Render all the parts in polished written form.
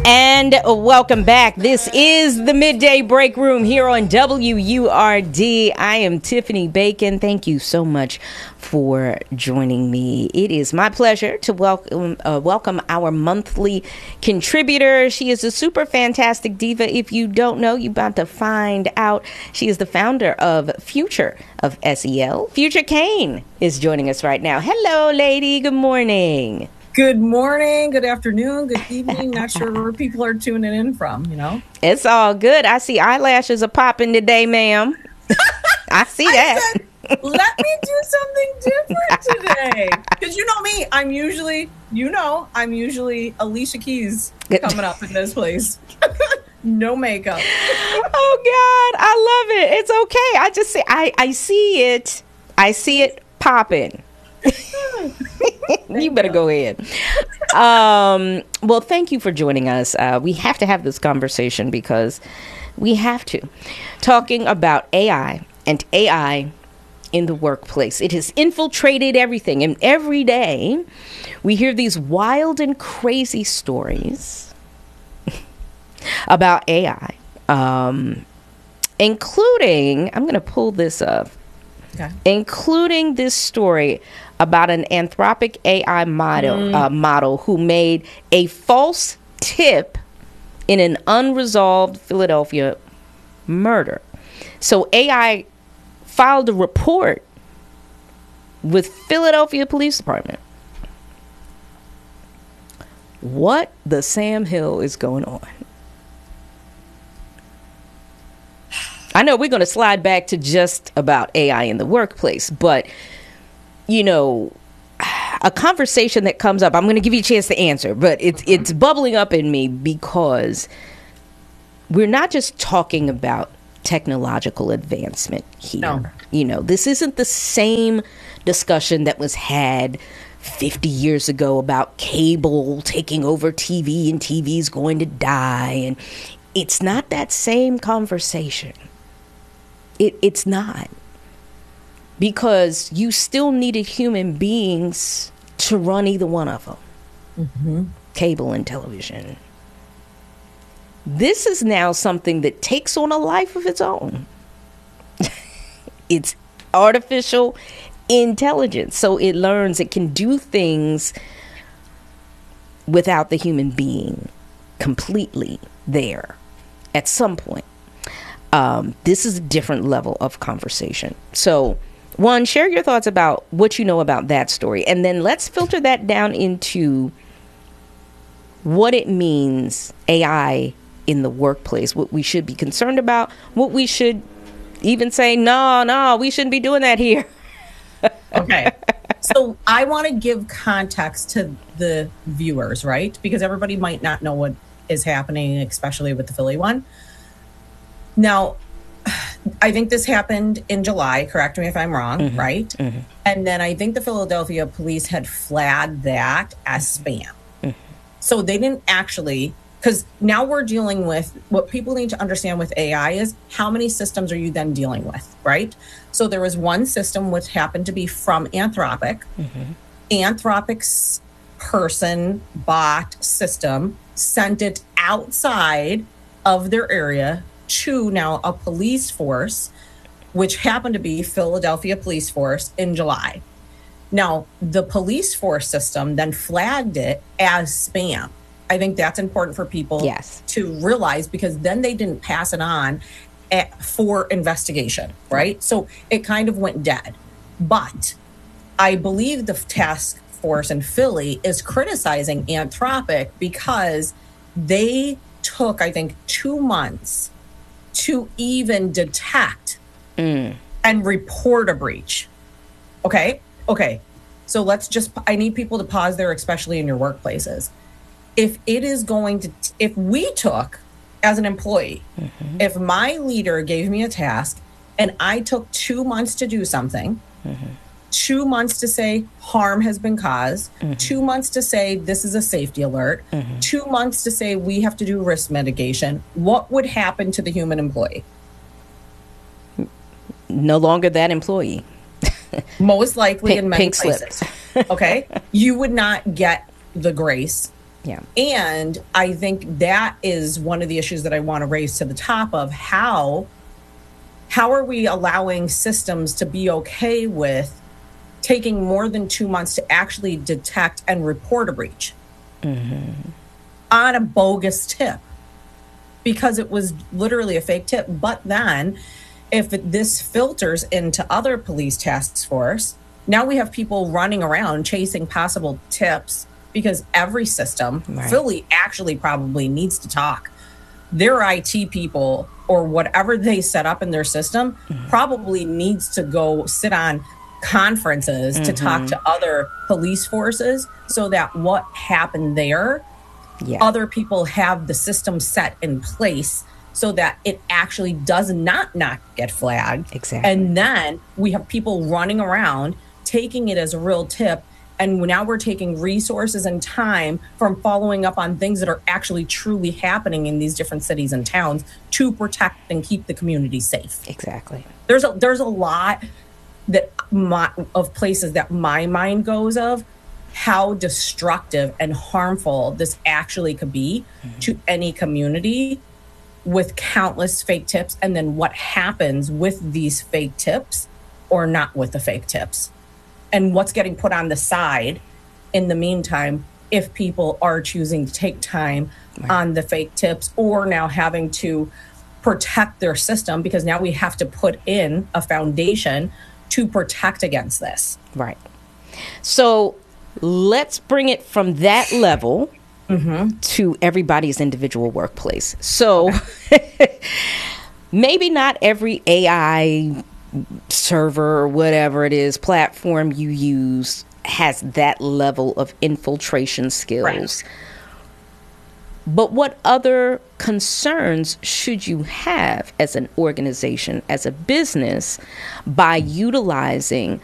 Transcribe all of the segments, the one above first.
And welcome back. This is the Midday Break Room here on WURD. I am Tiffany Bacon. Thank you so much for joining me. It is my pleasure to welcome our monthly contributor. She is a super fantastic diva. If you don't know, you're about to find out. She is the founder of Future of SEL. Future Kane is joining us right now. Hello, lady. Good morning. Good morning, good afternoon, good evening. Not sure where people are tuning in from, you know? It's all good. I see eyelashes are popping today, ma'am. I see that. Said, let me do something different today. Because you know me, I'm usually Alicia Keys coming up in this place. No makeup. Oh, God. I love it. It's okay. I just say, I see it. I see it popping. You better go ahead. Well, thank you for joining us. We have to have this conversation because we have to. Talking about AI and AI in the workplace. It has infiltrated everything. And every day we hear these wild and crazy stories about AI, including, I'm going to pull this up, including this story about an Anthropic AI model who made a false tip in an unresolved Philadelphia murder. So AI filed a report with Philadelphia Police Department. What the Sam Hill is going on? I know we're going to slide back to just about AI in the workplace, but you know, a conversation that comes up, I'm going to give you a chance to answer, but it's bubbling up in me because we're not just talking about technological advancement here. No. You know, this isn't the same discussion that was had 50 years ago about cable taking over TV and TV's going to die. And it's not that same conversation. It's not. Because you still needed human beings to run either one of them. Mm-hmm. Cable and television. This is now something that takes on a life of its own. It's artificial intelligence. So it learns it can do things without the human being completely there at some point. This is a different level of conversation. So, one, share your thoughts about what you know about that story. And then let's filter that down into what it means, AI in the workplace, what we should be concerned about, what we should even say, no, we shouldn't be doing that here. Okay. So I want to give context to the viewers, right? Because everybody might not know what is happening, especially with the Philly one. Now, I think this happened in July, correct me if I'm wrong, right? Mm-hmm. And then I think the Philadelphia police had flagged that as spam. Mm-hmm. So they didn't actually, because now we're dealing with, what people need to understand with AI is how many systems are you then dealing with, right? So there was one system which happened to be from Anthropic. Mm-hmm. Anthropic's bot system sent it outside of their area to now a police force, which happened to be Philadelphia Police Force in July. Now, the police force system then flagged it as spam. I think that's important for people to realize, because then they didn't pass it on for investigation, right? So it kind of went dead. But I believe the task force in Philly is criticizing Anthropic because they took, I think, 2 months to even detect and report a breach. Okay. So I need people to pause there, especially in your workplaces. If we took, as an employee, if my leader gave me a task and I took 2 months to do something, 2 months to say harm has been caused, 2 months to say this is a safety alert, 2 months to say we have to do risk mitigation, what would happen to the human employee? No longer that employee. Most likely in many places. Okay? You would not get the grace Yeah. And I think that is one of the issues that I want to raise to the top of how are we allowing systems to be okay with taking more than 2 months to actually detect and report a breach on a bogus tip, because it was literally a fake tip. But then if this filters into other police task force, now we have people running around chasing possible tips, because every system, Philly actually probably needs to talk. Their IT people or whatever they set up in their system probably needs to go sit on conferences to talk to other police forces, so that what happened there, other people have the system set in place so that it actually does not get flagged. Exactly. And then we have people running around taking it as a real tip. And now we're taking resources and time from following up on things that are actually truly happening in these different cities and towns to protect and keep the community safe. Exactly. There's a lot that of places that my mind goes of how destructive and harmful this actually could be to any community, with countless fake tips, and then what happens with these fake tips or not with the fake tips, and what's getting put on the side in the meantime if people are choosing to take time on the fake tips, or now having to protect their system, because now we have to put in a foundation to protect against this. Right. So let's bring it from that level to everybody's individual workplace. So maybe not every AI server or whatever it is, platform you use has that level of infiltration skills. Right. But what other concerns should you have as an organization, as a business, by utilizing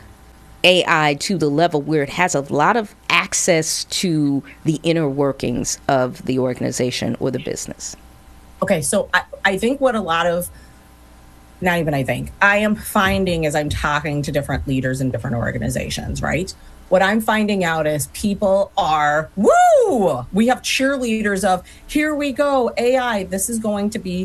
AI to the level where it has a lot of access to the inner workings of the organization or the business? Okay, so I think what a lot of, not even I think, I am finding as I'm talking to different leaders in different organizations, right? What I'm finding out is people are, woo! We have cheerleaders of, here we go, AI, this is going to be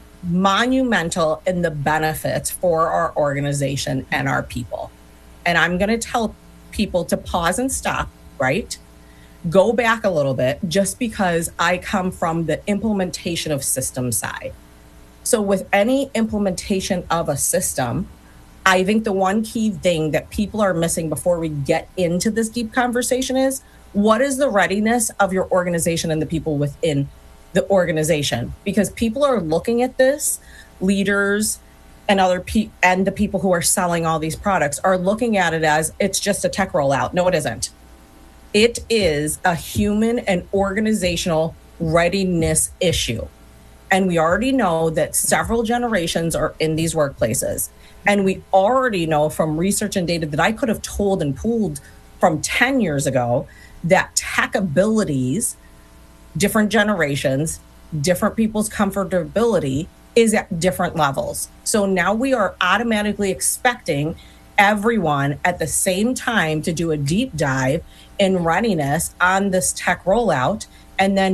monumental in the benefits for our organization and our people. And I'm going to tell people to pause and stop, right? Go back a little bit, just because I come from the implementation of system side. So with any implementation of a system, I think the one key thing that people are missing before we get into this deep conversation is, what is the readiness of your organization and the people within the organization? Because people are looking at this, leaders and and the people who are selling all these products are looking at it as it's just a tech rollout. No, it isn't. It is a human and organizational readiness issue. And we already know that several generations are in these workplaces. And we already know from research and data that I could have told and pulled from 10 years ago that tech abilities, different generations, different people's comfortability is at different levels. So now we are automatically expecting everyone at the same time to do a deep dive in readiness on this tech rollout. And then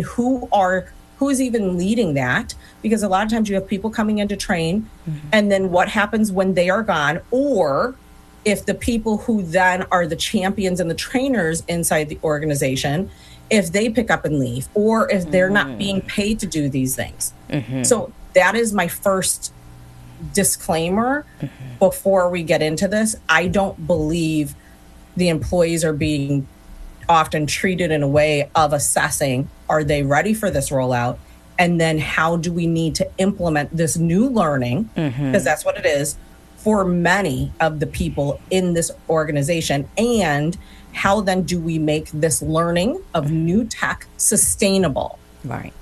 who's even leading that? Because a lot of times you have people coming in to train, and then what happens when they are gone? Or if the people who then are the champions and the trainers inside the organization, if they pick up and leave, or if they're not being paid to do these things. So that is my first disclaimer before we get into this. I don't believe the employees are being often treated in a way of assessing, are they ready for this rollout? And then how do we need to implement this new learning? Because that's what it is for many of the people in this organization. And how then do we make this learning of new tech sustainable? Right.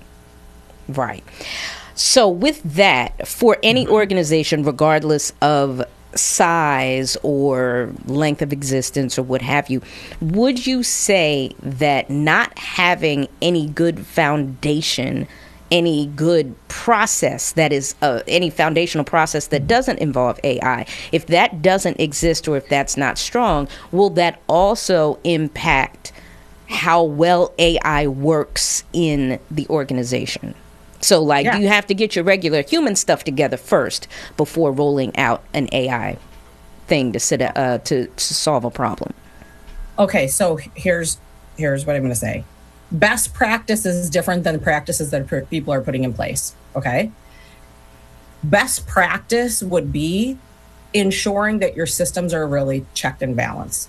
So with that, for any organization, regardless of size or length of existence or what have you, would you say that not having any good foundation, any good process that is any foundational process that doesn't involve AI, if that doesn't exist or if that's not strong, will that also impact how well AI works in the organization. So, like, you have to get your regular human stuff together first before rolling out an AI thing to solve a problem. Okay, so here's what I'm going to say. Best practice is different than practices that people are putting in place. Okay, best practice would be ensuring that your systems are really checked and balanced.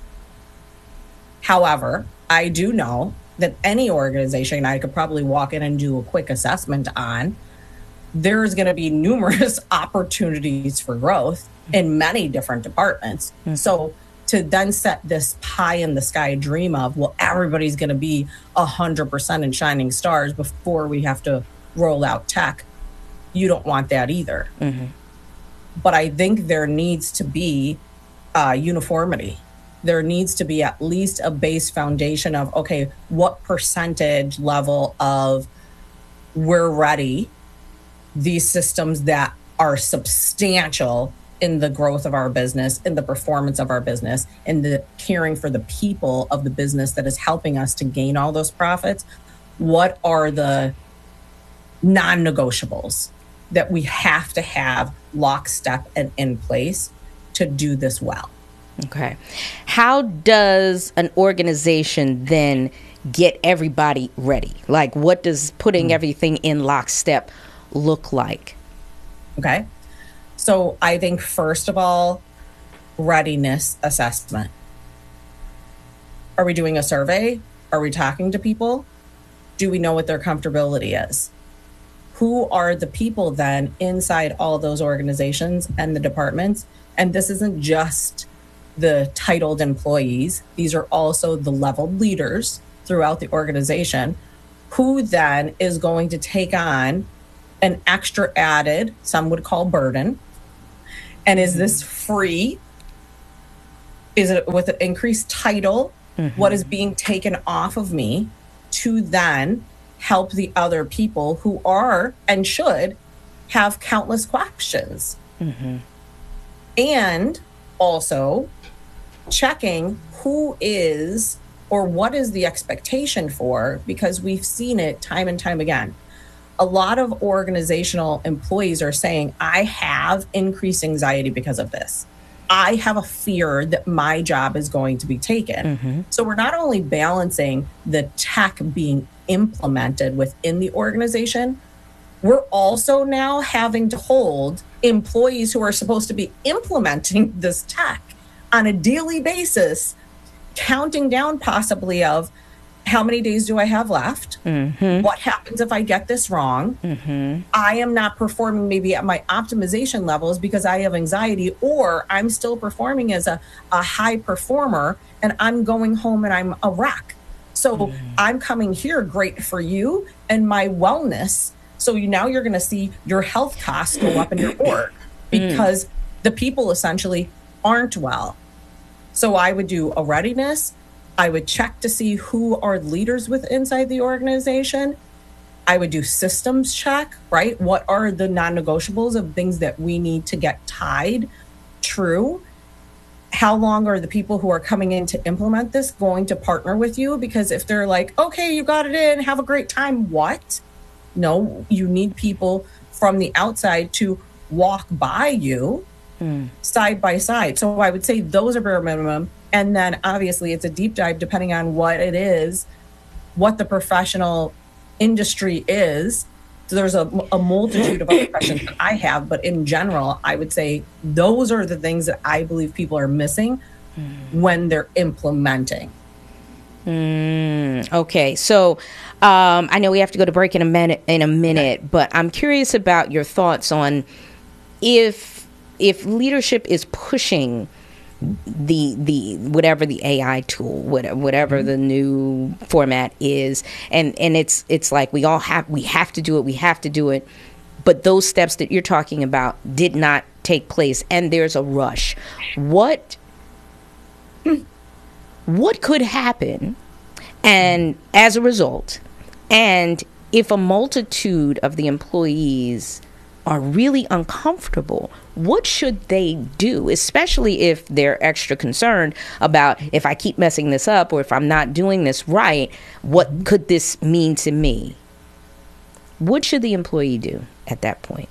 However, I do know that any organization I could probably walk in and do a quick assessment on, there's going to be numerous opportunities for growth in many different departments. Mm-hmm. So to then set this pie in the sky dream of, well, everybody's going to be 100% in shining stars before we have to roll out tech, you don't want that either. Mm-hmm. But I think there needs to be uniformity. There needs to be at least a base foundation of, okay, what percentage level of we're ready, these systems that are substantial in the growth of our business, in the performance of our business, in the caring for the people of the business that is helping us to gain all those profits. What are the non-negotiables that we have to have lockstep and in place to do this well? Okay. How does an organization then get everybody ready? Like, what does putting everything in lockstep look like? Okay. So I think, first of all, readiness assessment. Are we doing a survey? Are we talking to people? Do we know what their comfortability is? Who are the people then inside all those organizations and the departments? And this isn't just the titled employees. These are also the leveled leaders throughout the organization, who then is going to take on an extra added, some would call burden. And is this free? Is it with an increased title? Mm-hmm. What is being taken off of me to then help the other people who are and should have countless questions? Mm-hmm. And also checking who is or what is the expectation for, because we've seen it time and time again. A lot of organizational employees are saying, I have increased anxiety because of this. I have a fear that my job is going to be taken. Mm-hmm. So we're not only balancing the tech being implemented within the organization, we're also now having to hold employees who are supposed to be implementing this tech on a daily basis, counting down possibly of how many days do I have left? Mm-hmm. What happens if I get this wrong? Mm-hmm. I am not performing maybe at my optimization levels because I have anxiety, or I'm still performing as a high performer and I'm going home and I'm a wreck. So I'm coming here great for you and my wellness. So now you're going to see your health costs go up in your org because the people essentially aren't well. So I would do a readiness. I would check to see who are leaders with inside the organization. I would do systems check, right? What are the non-negotiables of things that we need to get tied true? How long are the people who are coming in to implement this going to partner with you? Because if they're like, okay, you got it in, have a great time, what? No, you need people from the outside to walk by you side by side. So I would say those are bare minimum. And then obviously it's a deep dive depending on what it is, what the professional industry is. So there's a multitude of other questions that I have, but in general, I would say those are the things that I believe people are missing when they're implementing. Okay, so I know we have to go to break in a minute, but I'm curious about your thoughts on if leadership is pushing the whatever the AI tool, whatever the new format is, and it's like we have to do it, but those steps that you're talking about did not take place, and there's a rush. What could happen, and as a result, and if a multitude of the employees are really uncomfortable, what should they do, especially if they're extra concerned about if I keep messing this up or if I'm not doing this right, what could this mean to me? What should the employee do at that point?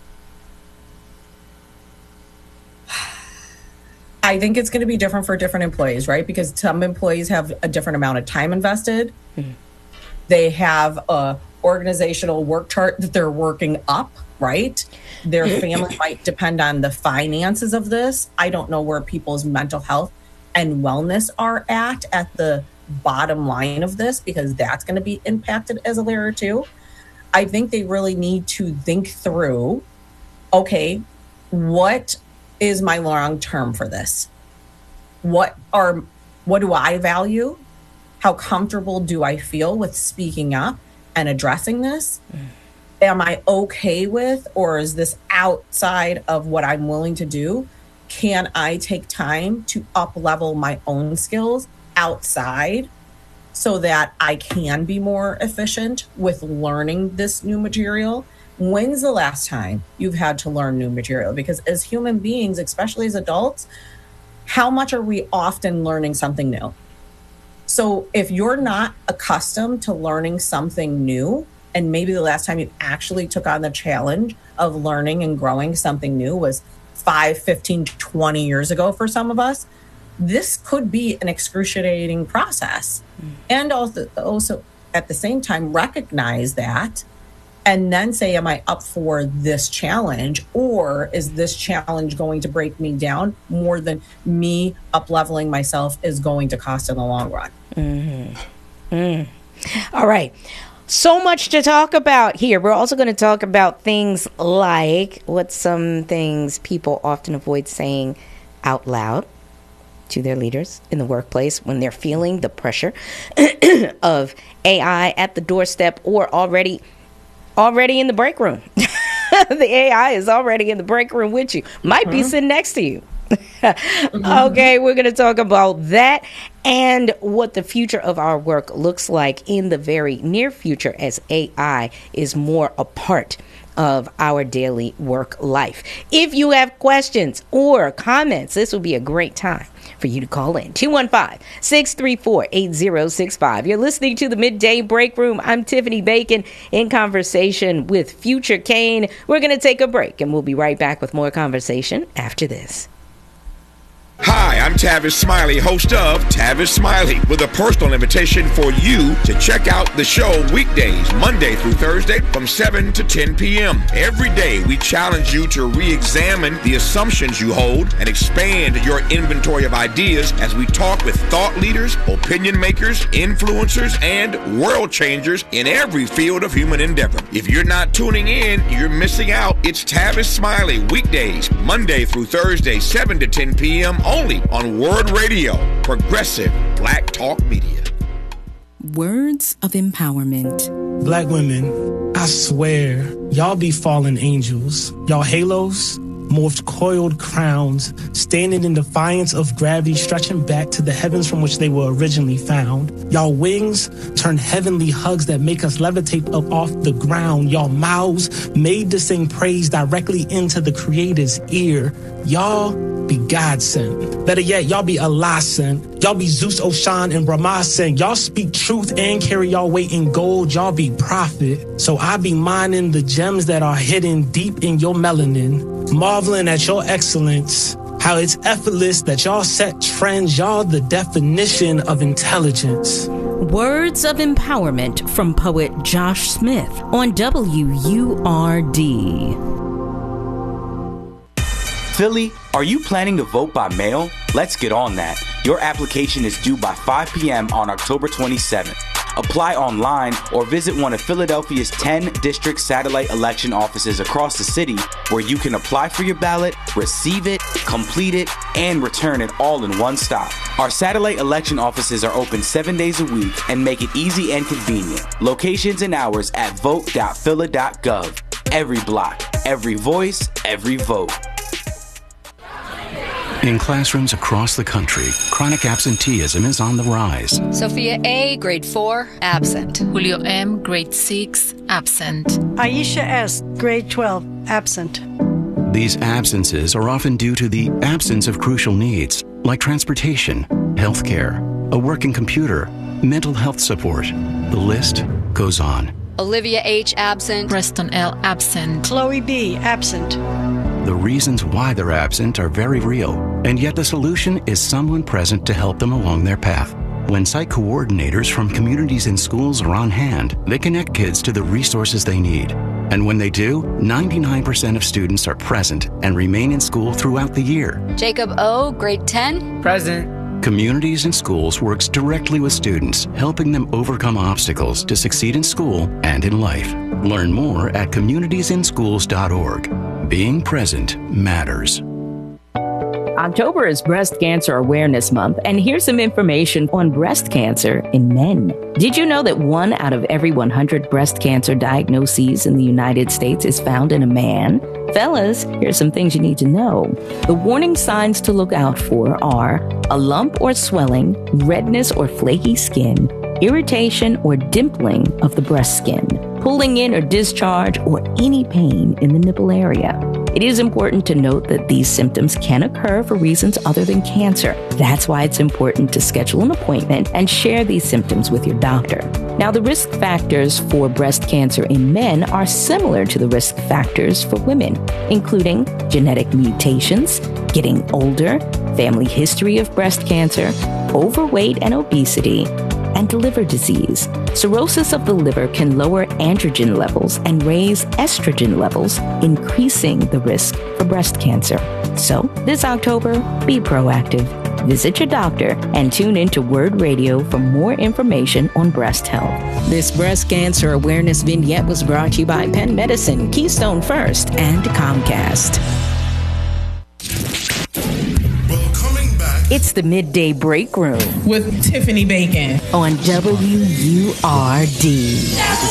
I think it's going to be different for different employees, right? Because some employees have a different amount of time invested. Mm-hmm. They have a organizational work chart that they're working up, right? Their family might depend on the finances of this. I don't know where people's mental health and wellness are at the bottom line of this, because that's going to be impacted as a layer too. I think they really need to think through, okay, what is my long term for this? What do I value? How comfortable do I feel with speaking up and addressing this? Am I okay with, or is this outside of what I'm willing to do? Can I take time to up level my own skills outside so that I can be more efficient with learning this new material? When's the last time you've had to learn new material? Because as human beings, especially as adults, how much are we often learning something new? So if you're not accustomed to learning something new, and maybe the last time you actually took on the challenge of learning and growing something new was 5, 15, 20 years ago for some of us, this could be an excruciating process. And also at the same time, recognize that and then say, am I up for this challenge? Or is this challenge going to break me down more than me up-leveling myself is going to cost in the long run? Mm-hmm. All right. So much to talk about here. We're also going to talk about things like what some things people often avoid saying out loud to their leaders in the workplace when they're feeling the pressure of AI at the doorstep or already in the break room. The AI is already in the break room with you. Might be sitting next to you. Okay, we're going to talk about that and what the future of our work looks like in the very near future as AI is more a part of our daily work life. If you have questions or comments, this will be a great time for you to call in. 215-634-8065. You're listening to the Midday Break Room. I'm Tiffany Bacon in conversation with Future Kane. We're going to take a break and we'll be right back with more conversation after this. Hi, I'm Tavis Smiley, host of Tavis Smiley, with a personal invitation for you to check out the show weekdays, Monday through Thursday from 7 to 10 p.m. Every day, we challenge you to re-examine the assumptions you hold and expand your inventory of ideas as we talk with thought leaders, opinion makers, influencers, and world changers in every field of human endeavor. If you're not tuning in, you're missing out. It's Tavis Smiley, weekdays, Monday through Thursday, 7 to 10 p.m. only on Word Radio, progressive Black Talk Media. Words of empowerment. Black women, I swear, y'all be fallen angels. Y'all halos, morphed coiled crowns, standing in defiance of gravity, stretching back to the heavens from which they were originally found. Y'all wings turn heavenly hugs that make us levitate up off the ground. Y'all mouths made to sing praise directly into the Creator's ear. Y'all be God sent. Better yet, y'all be Allah sent. Y'all be Zeus, Oshan, and Brahma sent. Y'all speak truth and carry y'all weight in gold. Y'all be prophet. So I be mining the gems that are hidden deep in your melanin, marveling at your excellence, how it's effortless that y'all set trends. Y'all the definition of intelligence. Words of empowerment from poet Josh Smith on WURD. Philly, are you planning to vote by mail? Let's get on that. Your application is due by 5 p.m. on October 27th. Apply online or visit one of Philadelphia's 10 district satellite election offices across the city where you can apply for your ballot, receive it, complete it, and return it all in one stop. Our satellite election offices are open 7 days a week and make it easy and convenient. Locations and hours at vote.phila.gov. Every block, every voice, every vote. In classrooms across the country, chronic absenteeism is on the rise. Sophia A., grade 4, absent. Julio M., grade 6, absent. Aisha S., grade 12, absent. These absences are often due to the absence of crucial needs, like transportation, healthcare, a working computer, mental health support. The list goes on. Olivia H. absent. Preston L. absent. Chloe B. absent. The reasons why they're absent are very real, and yet the solution is someone present to help them along their path. When site coordinators from communities and schools are on hand, they connect kids to the resources they need. And when they do, 99% of students are present and remain in school throughout the year. Jacob O., grade 10. Present. Communities and Schools works directly with students, helping them overcome obstacles to succeed in school and in life. Learn more at communitiesandschools.org. Being present matters. October is Breast Cancer Awareness Month, and here's some information on breast cancer in men. Did you know that 1 out of every 100 breast cancer diagnoses in the United States is found in a man? Fellas, here's some things you need to know. The warning signs to look out for are a lump or swelling, redness or flaky skin, irritation or dimpling of the breast skin, pulling in or discharge, or any pain in the nipple area. It is important to note that these symptoms can occur for reasons other than cancer. That's why it's important to schedule an appointment and share these symptoms with your doctor. Now, the risk factors for breast cancer in men are similar to the risk factors for women, including genetic mutations, getting older, family history of breast cancer, overweight and obesity, and liver disease. Cirrhosis of the liver can lower androgen levels and raise estrogen levels, increasing the risk for breast cancer. So, this October, be proactive. Visit your doctor and tune into Word Radio for more information on breast health. This breast cancer awareness vignette was brought to you by Penn Medicine, Keystone First, and Comcast. It's the Midday Break Room with Tiffany Bacon on WURD.